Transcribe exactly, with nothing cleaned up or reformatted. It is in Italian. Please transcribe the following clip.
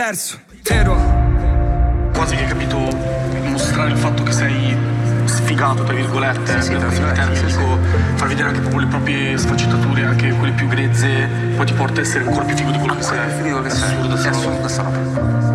diverso, vero? Quasi che hai capito, mostrare il fatto che sei sfigato, tra virgolette, sì, sì, per sì, termini, sì, dico, far vedere anche proprio le proprie sfaccettature, anche quelle più grezze, poi ti porta a essere ancora più figo di quello che sei. Più figo che È sei. assurdo, È sta roba. assurda sta roba.